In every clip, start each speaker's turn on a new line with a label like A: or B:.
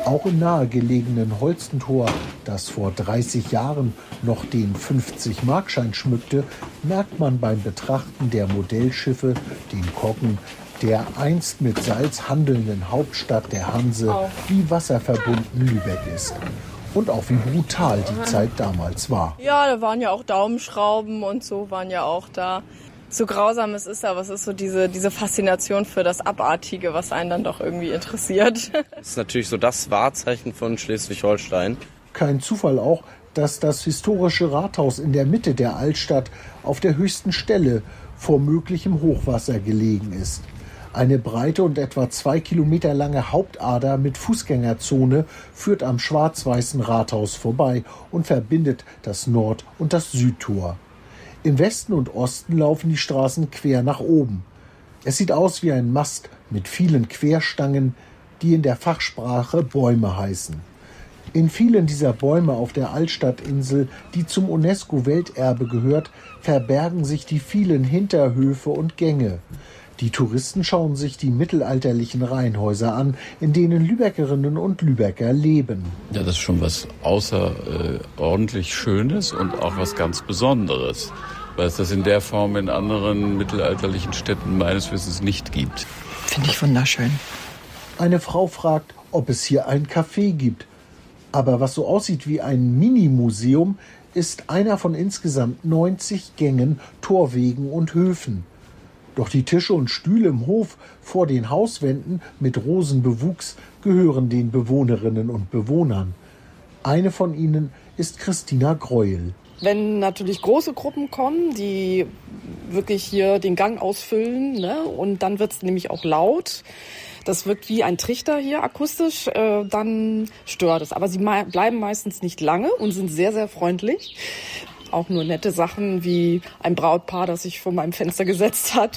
A: Auch im nahegelegenen Holstentor, das vor 30 Jahren noch den 50-Markschein schmückte, merkt man beim Betrachten der Modellschiffe den Koggen der einst mit Salz handelnden Hauptstadt der Hanse, wie wasserverbunden Lübeck ist. Und auch wie brutal die Zeit damals war.
B: Ja, da waren ja auch Daumenschrauben und so waren ja auch da. So grausam es ist, aber es ist so diese Faszination für das Abartige, was einen dann doch irgendwie interessiert.
C: Das ist natürlich so das Wahrzeichen von Schleswig-Holstein.
A: Kein Zufall auch, dass das historische Rathaus in der Mitte der Altstadt auf der höchsten Stelle vor möglichem Hochwasser gelegen ist. Eine breite und etwa 2 Kilometer lange Hauptader mit Fußgängerzone führt am schwarz-weißen Rathaus vorbei und verbindet das Nord- und das Südtor. Im Westen und Osten laufen die Straßen quer nach oben. Es sieht aus wie ein Mast mit vielen Querstangen, die in der Fachsprache Bäume heißen. In vielen dieser Bäume auf der Altstadtinsel, die zum UNESCO-Welterbe gehört, verbergen sich die vielen Hinterhöfe und Gänge. Die Touristen schauen sich die mittelalterlichen Reihenhäuser an, in denen Lübeckerinnen und Lübecker leben.
D: Ja, das ist schon was außerordentlich Schönes und auch was ganz Besonderes, weil es das in der Form in anderen mittelalterlichen Städten meines Wissens nicht gibt.
E: Finde ich wunderschön.
A: Eine Frau fragt, ob es hier ein Café gibt. Aber was so aussieht wie ein Mini-Museum, ist einer von insgesamt 90 Gängen, Torwegen und Höfen. Doch die Tische und Stühle im Hof vor den Hauswänden mit Rosenbewuchs gehören den Bewohnerinnen und Bewohnern. Eine von ihnen ist Christina Greuel.
F: Wenn natürlich große Gruppen kommen, die wirklich hier den Gang ausfüllen, ne, und dann wird es nämlich auch laut. Das wirkt wie ein Trichter hier akustisch, dann stört es. Aber sie bleiben meistens nicht lange und sind sehr, sehr freundlich. Auch nur nette Sachen wie ein Brautpaar, das sich vor meinem Fenster gesetzt hat,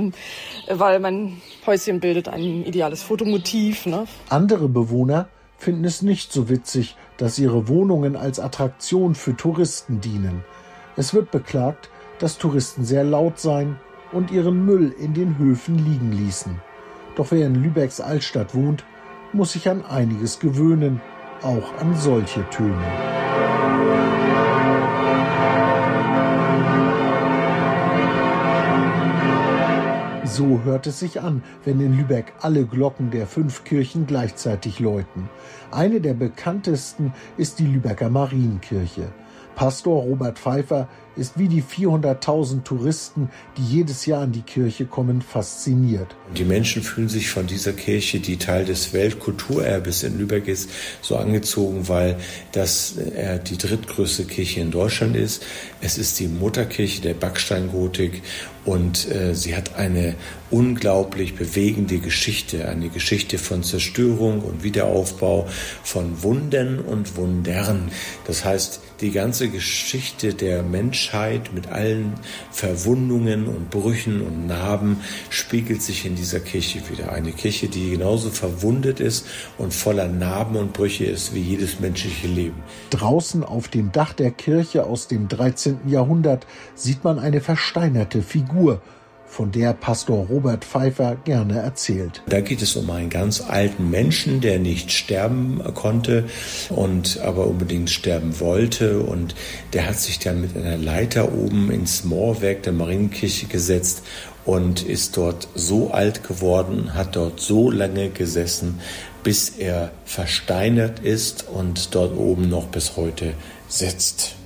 F: weil mein Häuschen bildet ein ideales Fotomotiv. Ne?
A: Andere Bewohner finden es nicht so witzig, dass ihre Wohnungen als Attraktion für Touristen dienen. Es wird beklagt, dass Touristen sehr laut seien und ihren Müll in den Höfen liegen ließen. Doch wer in Lübecks Altstadt wohnt, muss sich an einiges gewöhnen, auch an solche Töne. So hört es sich an, wenn in Lübeck alle Glocken der 5 Kirchen gleichzeitig läuten. Eine der bekanntesten ist die Lübecker Marienkirche. Pastor Robert Pfeiffer ist wie die 400.000 Touristen, die jedes Jahr in die Kirche kommen, fasziniert.
G: Die Menschen fühlen sich von dieser Kirche, die Teil des Weltkulturerbes in Lübeck ist, so angezogen, weil das die drittgrößte Kirche in Deutschland ist. Es ist die Mutterkirche der Backsteingotik und sie hat eine unglaublich bewegende Geschichte, eine Geschichte von Zerstörung und Wiederaufbau, von Wundern und Wundern. Das heißt, die ganze Geschichte der Menschheit mit allen Verwundungen und Brüchen und Narben spiegelt sich in dieser Kirche wieder. Eine Kirche, die genauso verwundet ist und voller Narben und Brüche ist wie jedes menschliche Leben.
A: Draußen auf dem Dach der Kirche aus dem 13. Jahrhundert sieht man eine versteinerte Figur, von der Pastor Robert Pfeiffer gerne erzählt.
G: Da geht es um einen ganz alten Menschen, der nicht sterben konnte und aber unbedingt sterben wollte. Und der hat sich dann mit einer Leiter oben ins Mauerwerk der Marienkirche gesetzt und ist dort so alt geworden, hat dort so lange gesessen, bis er versteinert ist und dort oben noch bis heute sitzt.